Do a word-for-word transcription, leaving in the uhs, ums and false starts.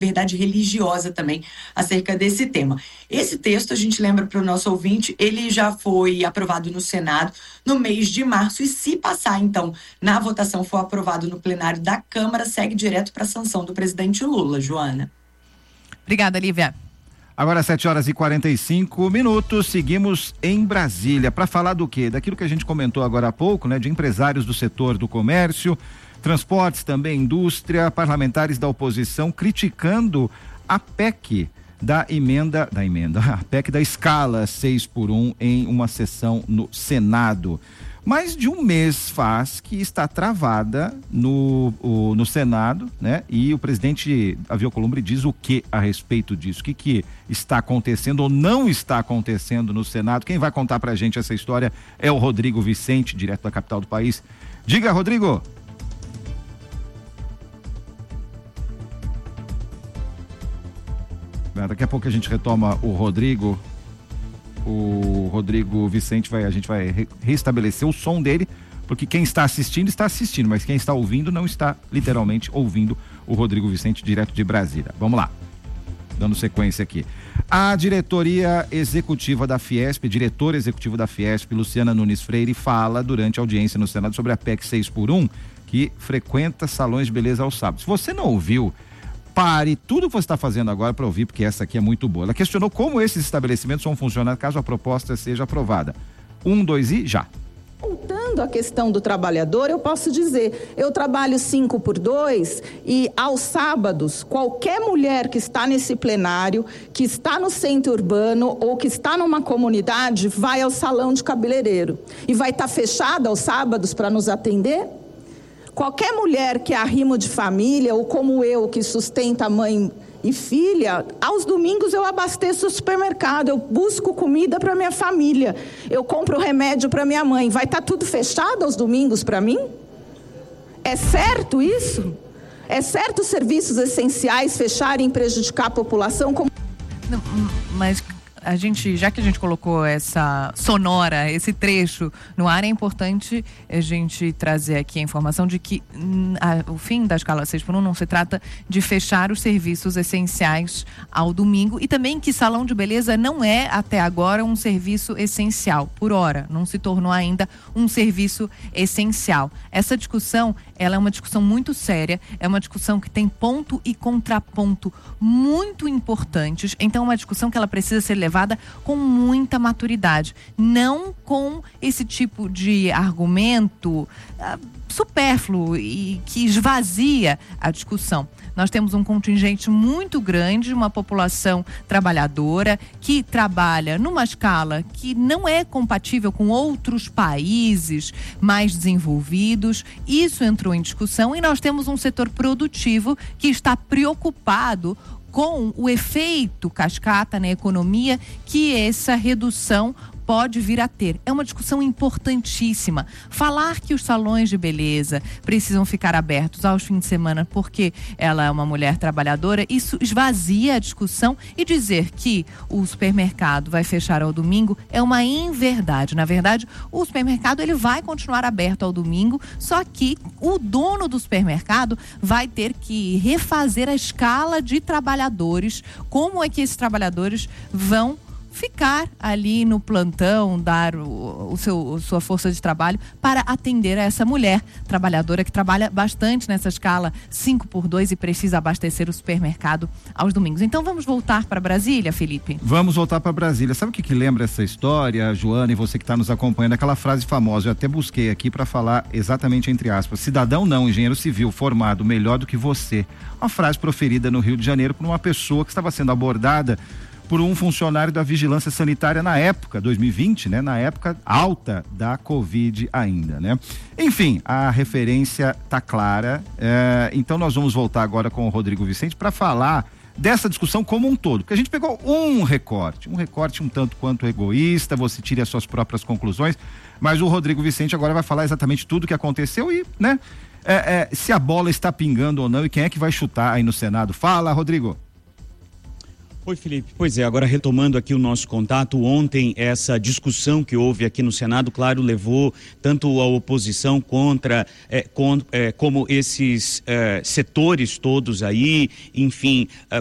verdade religiosa também acerca desse tema. Esse texto, a gente lembra para o nosso ouvinte, ele já foi aprovado no Senado no mês de março e se passar, então, na votação, for aprovado no plenário da Câmara, segue direto para a sanção do presidente Lula. Joana. Obrigada, Lívia. Agora sete horas e quarenta e cinco minutos, seguimos em Brasília para falar do quê? Daquilo que a gente comentou agora há pouco, né? De empresários do setor do comércio, transportes também, indústria, parlamentares da oposição criticando a P E C da emenda, da emenda, a P E C da escala seis por um em uma sessão no Senado. Mais de um mês faz que está travada no, o, no Senado, né? E o presidente Davi Alcolumbre diz o que a respeito disso? O que, que está acontecendo ou não está acontecendo no Senado? Quem vai contar pra gente essa história é o Rodrigo Vicente, direto da capital do país. Diga, Rodrigo! Daqui a pouco a gente retoma o Rodrigo. O Rodrigo Vicente vai, a gente vai re- restabelecer o som dele, porque quem está assistindo está assistindo, mas quem está ouvindo não está literalmente ouvindo o Rodrigo Vicente direto de Brasília. Vamos lá, dando sequência aqui. A diretoria executiva da Fiesp, diretor executivo da Fiesp, Luciana Nunes Freire, fala durante a audiência no Senado sobre a P E C seis por um, que frequenta salões de beleza aos sábados. Se você não ouviu, pare tudo que você está fazendo agora para ouvir, porque essa aqui é muito boa. Ela questionou como esses estabelecimentos vão funcionar caso a proposta seja aprovada. Um, dois e já. Voltando à questão do trabalhador, eu posso dizer, eu trabalho cinco por dois e aos sábados, qualquer mulher que está nesse plenário, que está no centro urbano ou que está numa comunidade, vai ao salão de cabeleireiro e vai estar fechada aos sábados para nos atender? Qualquer mulher que é arrimo de família, ou como eu, que sustenta mãe e filha, aos domingos eu abasteço o supermercado, eu busco comida para minha família, eu compro remédio para minha mãe. Vai estar tudo fechado aos domingos para mim? É certo isso? É certo os serviços essenciais fecharem e prejudicar a população? Como... Não, mas... A gente, já que a gente colocou essa sonora, esse trecho no ar, é importante a gente trazer aqui a informação de que hum, a, o fim da escala seis por um não se trata de fechar os serviços essenciais ao domingo e também que salão de beleza não é até agora um serviço essencial, por hora, não se tornou ainda um serviço essencial. Essa discussão, ela é uma discussão muito séria, é uma discussão que tem ponto e contraponto muito importantes, então é uma discussão que ela precisa ser levada levada com muita maturidade, não com esse tipo de argumento uh, supérfluo e que esvazia a discussão. Nós temos um contingente muito grande, uma população trabalhadora que trabalha numa escala que não é compatível com outros países mais desenvolvidos. Isso entrou em discussão e nós temos um setor produtivo que está preocupado com o efeito cascata na economia que essa redução pode vir a ter. É uma discussão importantíssima. Falar que os salões de beleza precisam ficar abertos aos fins de semana porque ela é uma mulher trabalhadora, isso esvazia a discussão, e dizer que o supermercado vai fechar ao domingo é uma inverdade. Na verdade, o supermercado ele vai continuar aberto ao domingo, só que o dono do supermercado vai ter que refazer a escala de trabalhadores, como é que esses trabalhadores vão ficar ali no plantão, dar o, o seu, sua força de trabalho para atender a essa mulher trabalhadora que trabalha bastante nessa escala cinco por dois e precisa abastecer o supermercado aos domingos. Então vamos voltar para Brasília, Felipe? Vamos voltar para Brasília. Sabe o que que lembra essa história, Joana, e você que está nos acompanhando? Aquela frase famosa, eu até busquei aqui para falar exatamente entre aspas: cidadão não, engenheiro civil formado melhor do que você. Uma frase proferida no Rio de Janeiro por uma pessoa que estava sendo abordada por um funcionário da Vigilância Sanitária na época, dois mil e vinte, né? Na época alta da Covid ainda, né? Enfim, a referência tá clara, é, então nós vamos voltar agora com o Rodrigo Vicente para falar dessa discussão como um todo, porque a gente pegou um recorte, um recorte um tanto quanto egoísta, você tire as suas próprias conclusões, mas o Rodrigo Vicente agora vai falar exatamente tudo o que aconteceu e, né? É, é, se a bola está pingando ou não e quem é que vai chutar aí no Senado. Fala, Rodrigo. Oi, Felipe. Pois é, agora retomando aqui o nosso contato, ontem essa discussão que houve aqui no Senado, claro, levou tanto a oposição contra, é, com, é, como esses é, setores todos aí, enfim, é,